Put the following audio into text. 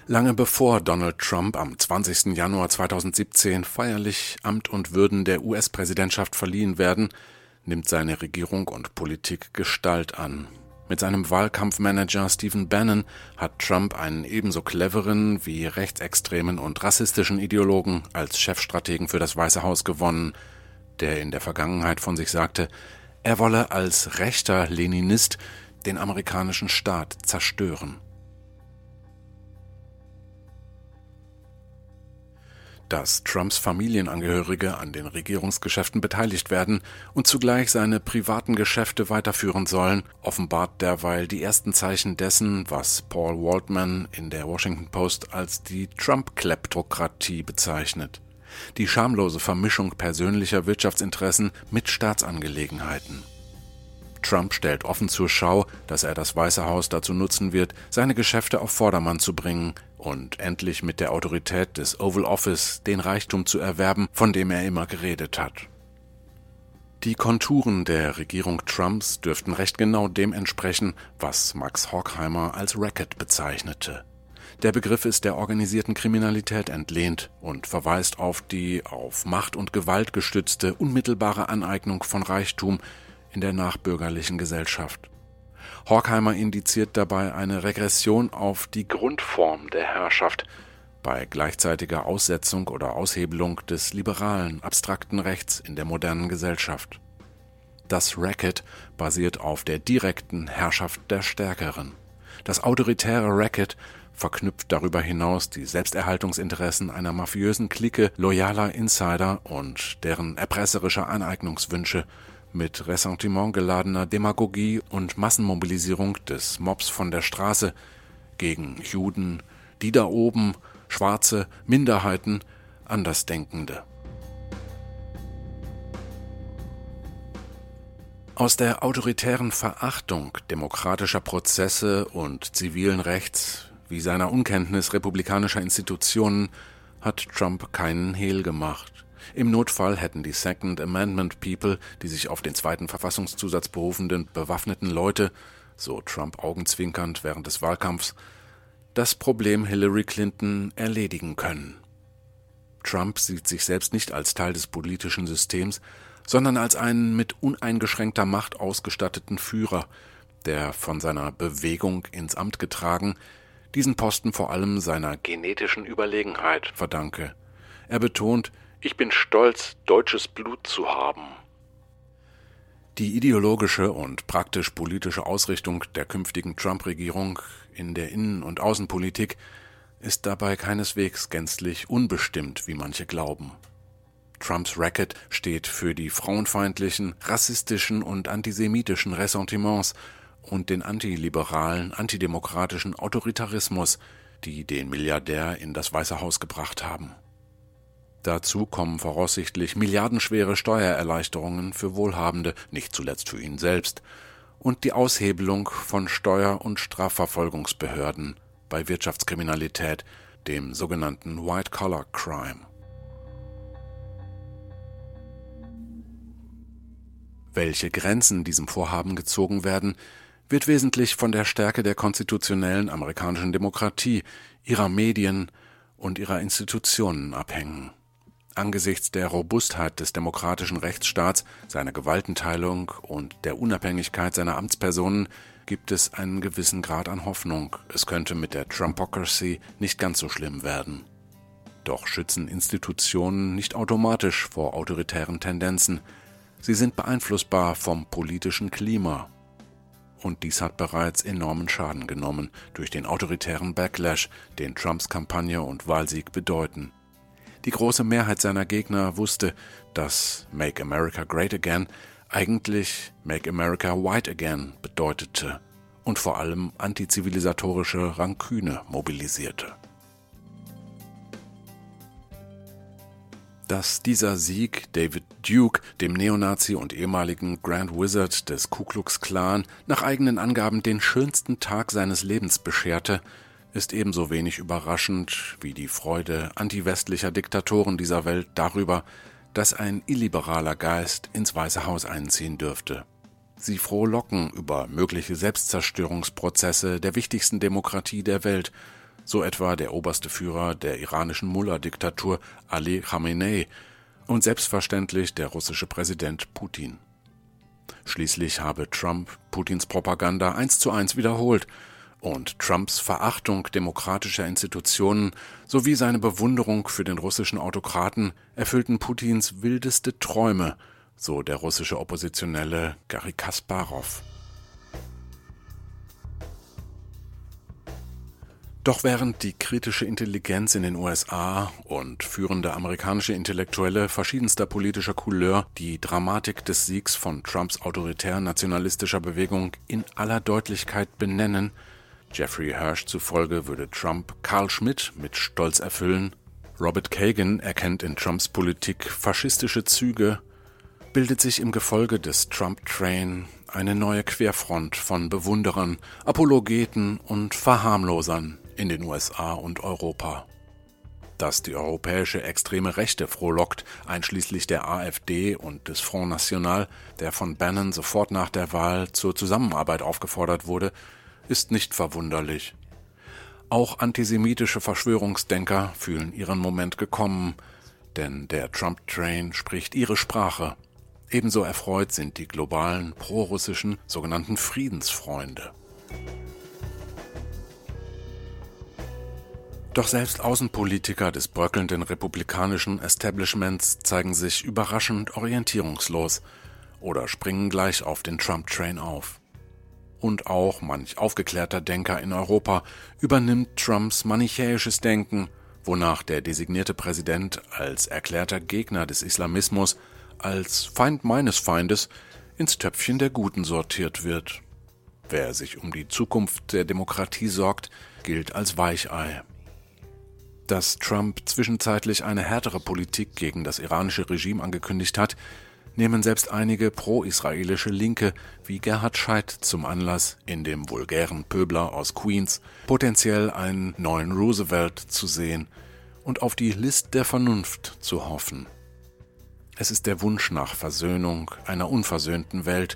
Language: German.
Lange bevor Donald Trump am 20. Januar 2017 feierlich Amt und Würden der US-Präsidentschaft verliehen werden, nimmt seine Regierung und Politik Gestalt an. Mit seinem Wahlkampfmanager Stephen Bannon hat Trump einen ebenso cleveren wie rechtsextremen und rassistischen Ideologen als Chefstrategen für das Weiße Haus gewonnen, der in der Vergangenheit von sich sagte, er wolle als rechter Leninist den amerikanischen Staat zerstören. Dass Trumps Familienangehörige an den Regierungsgeschäften beteiligt werden und zugleich seine privaten Geschäfte weiterführen sollen, offenbart derweil die ersten Zeichen dessen, was Paul Waldman in der Washington Post als die Trump-Kleptokratie bezeichnet. Die schamlose Vermischung persönlicher Wirtschaftsinteressen mit Staatsangelegenheiten. Trump stellt offen zur Schau, dass er das Weiße Haus dazu nutzen wird, seine Geschäfte auf Vordermann zu bringen und endlich mit der Autorität des Oval Office den Reichtum zu erwerben, von dem er immer geredet hat. Die Konturen der Regierung Trumps dürften recht genau dem entsprechen, was Max Horkheimer als Racket bezeichnete. Der Begriff ist der organisierten Kriminalität entlehnt und verweist auf die auf Macht und Gewalt gestützte unmittelbare Aneignung von Reichtum in der nachbürgerlichen Gesellschaft. Horkheimer indiziert dabei eine Regression auf die Grundform der Herrschaft bei gleichzeitiger Aussetzung oder Aushebelung des liberalen, abstrakten Rechts in der modernen Gesellschaft. Das Racket basiert auf der direkten Herrschaft der Stärkeren. Das autoritäre Racket verknüpft darüber hinaus die Selbsterhaltungsinteressen einer mafiösen Clique loyaler Insider und deren erpresserischer Aneignungswünsche mit Ressentiment geladener Demagogie und Massenmobilisierung des Mobs von der Straße gegen Juden, die da oben, Schwarze, Minderheiten, Andersdenkende. Aus der autoritären Verachtung demokratischer Prozesse und zivilen Rechts wie seiner Unkenntnis republikanischer Institutionen hat Trump keinen Hehl gemacht. Im Notfall hätten die Second Amendment People, die sich auf den zweiten Verfassungszusatz berufenden bewaffneten Leute, so Trump augenzwinkernd während des Wahlkampfs, das Problem Hillary Clinton erledigen können. Trump sieht sich selbst nicht als Teil des politischen Systems, sondern als einen mit uneingeschränkter Macht ausgestatteten Führer, der von seiner Bewegung ins Amt getragen, diesen Posten vor allem seiner genetischen Überlegenheit verdanke. Er betont, ich bin stolz, deutsches Blut zu haben. Die ideologische und praktisch-politische Ausrichtung der künftigen Trump-Regierung in der Innen- und Außenpolitik ist dabei keineswegs gänzlich unbestimmt, wie manche glauben. Trumps Racket steht für die frauenfeindlichen, rassistischen und antisemitischen Ressentiments und den antiliberalen, antidemokratischen Autoritarismus, die den Milliardär in das Weiße Haus gebracht haben. Dazu kommen voraussichtlich milliardenschwere Steuererleichterungen für Wohlhabende, nicht zuletzt für ihn selbst, und die Aushebelung von Steuer- und Strafverfolgungsbehörden bei Wirtschaftskriminalität, dem sogenannten White-Collar-Crime. Welche Grenzen diesem Vorhaben gezogen werden, wird wesentlich von der Stärke der konstitutionellen amerikanischen Demokratie, ihrer Medien und ihrer Institutionen abhängen. Angesichts der Robustheit des demokratischen Rechtsstaats, seiner Gewaltenteilung und der Unabhängigkeit seiner Amtspersonen gibt es einen gewissen Grad an Hoffnung, es könnte mit der Trumpocracy nicht ganz so schlimm werden. Doch schützen Institutionen nicht automatisch vor autoritären Tendenzen. Sie sind beeinflussbar vom politischen Klima. Und dies hat bereits enormen Schaden genommen durch den autoritären Backlash, den Trumps Kampagne und Wahlsieg bedeuten. Die große Mehrheit seiner Gegner wusste, dass Make America Great Again eigentlich Make America White Again bedeutete und vor allem antizivilisatorische Ranküne mobilisierte. Dass dieser Sieg David Duke, dem Neonazi und ehemaligen Grand Wizard des Ku Klux Klan, nach eigenen Angaben den schönsten Tag seines Lebens bescherte, ist ebenso wenig überraschend wie die Freude antiwestlicher Diktatoren dieser Welt darüber, dass ein illiberaler Geist ins Weiße Haus einziehen dürfte. Sie frohlocken über mögliche Selbstzerstörungsprozesse der wichtigsten Demokratie der Welt, so etwa der oberste Führer der iranischen Mullah-Diktatur Ali Khamenei und selbstverständlich der russische Präsident Putin. Schließlich habe Trump Putins Propaganda 1:1 wiederholt und Trumps Verachtung demokratischer Institutionen sowie seine Bewunderung für den russischen Autokraten erfüllten Putins wildeste Träume, so der russische Oppositionelle Garri Kasparow. Doch während die kritische Intelligenz in den USA und führende amerikanische Intellektuelle verschiedenster politischer Couleur die Dramatik des Siegs von Trumps autoritär-nationalistischer Bewegung in aller Deutlichkeit benennen, Jeffrey Hirsch zufolge würde Trump Carl Schmitt mit Stolz erfüllen, Robert Kagan erkennt in Trumps Politik faschistische Züge, bildet sich im Gefolge des Trump-Train eine neue Querfront von Bewunderern, Apologeten und Verharmlosern in den USA und Europa. Dass die europäische extreme Rechte frohlockt, einschließlich der AfD und des Front National, der von Bannon sofort nach der Wahl zur Zusammenarbeit aufgefordert wurde, ist nicht verwunderlich. Auch antisemitische Verschwörungsdenker fühlen ihren Moment gekommen, denn der Trump-Train spricht ihre Sprache. Ebenso erfreut sind die globalen, prorussischen, sogenannten Friedensfreunde. Doch selbst Außenpolitiker des bröckelnden republikanischen Establishments zeigen sich überraschend orientierungslos oder springen gleich auf den Trump-Train auf. Und auch manch aufgeklärter Denker in Europa übernimmt Trumps manichäisches Denken, wonach der designierte Präsident als erklärter Gegner des Islamismus, als Feind meines Feindes, ins Töpfchen der Guten sortiert wird. Wer sich um die Zukunft der Demokratie sorgt, gilt als Weichei. Dass Trump zwischenzeitlich eine härtere Politik gegen das iranische Regime angekündigt hat, nehmen selbst einige pro-israelische Linke wie Gerhard Scheidt zum Anlass, in dem vulgären Pöbler aus Queens potenziell einen neuen Roosevelt zu sehen und auf die List der Vernunft zu hoffen. Es ist der Wunsch nach Versöhnung einer unversöhnten Welt,